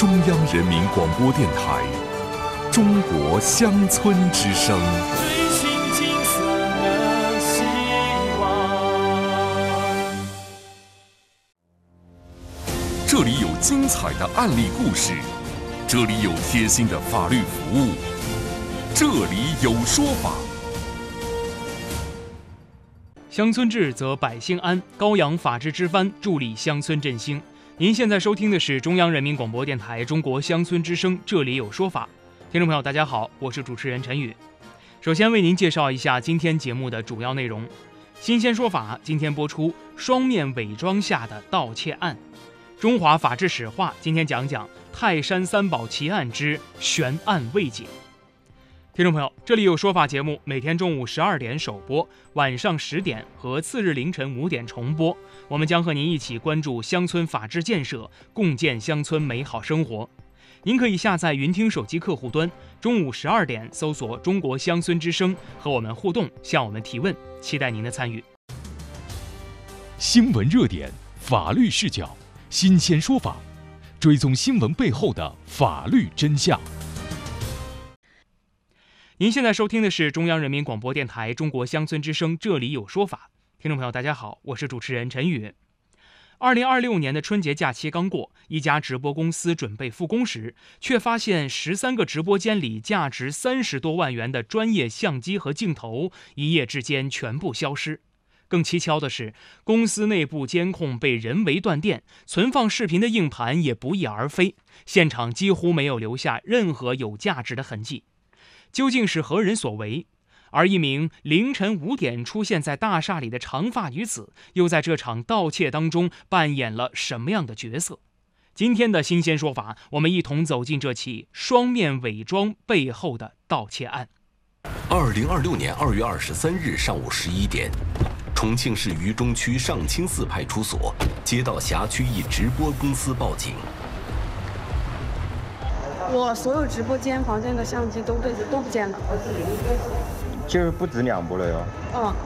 中央人民广播电台中国乡村之声。 追寻金色的希望。 这里有精彩的案例故事，这里有贴心的法律服务，这里有说法。 乡村治则百姓安，高扬法治之帆，助力乡村振兴。您现在收听的是中央人民广播电台中国乡村之声，这里有说法。听众朋友大家好，我是主持人陈宇。首先为您介绍一下今天节目的主要内容。新鲜说法今天播出双面伪装下的盗窃案。中华法治史话今天讲讲泰山三宝奇案之悬案未解。听众朋友，这里有说法节目每天中午12点首播，晚上10点和次日凌晨5点重播。我们将和您一起关注乡村法治建设，共建乡村美好生活。您可以下载云听手机客户端，中午12点搜索中国乡村之声，和我们互动，向我们提问，期待您的参与。 新闻热点，法律视角，新鲜说法，追踪新闻背后的法律真相。 您现在收听的是中央人民广播电台中国乡村之声，这里有说法。听众朋友大家好，我是主持人陈宇。2026年的春节假期刚过，一家直播公司准备复工时，却发现13个直播间里价值30多万元的专业相机和镜头一夜之间全部消失。更蹊跷的是，公司内部监控被人为断电，存放视频的硬盘也不翼而飞，现场几乎没有留下任何有价值的痕迹。究竟是何人所为？而一名凌晨5点出现在大厦里的长发女子，又在这场盗窃当中扮演了什么样的角色？今天的新鲜说法，我们一同走进这起双面伪装背后的盗窃案。 2026年2月23日上午11点，重庆市渝中区上清寺派出所接到辖区一直播公司报警。 我所有直播间房间的相机都不见了， 就是不止2部了哟。